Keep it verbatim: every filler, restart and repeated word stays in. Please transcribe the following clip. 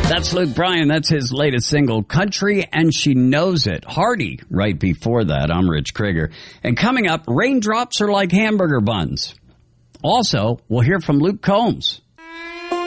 That's Luke Bryan. That's his latest single, Country and She Knows It. Hardy right before that. I'm Rich Krieger. And coming up, raindrops are like hamburger buns. Also, we'll hear from Luke Combs.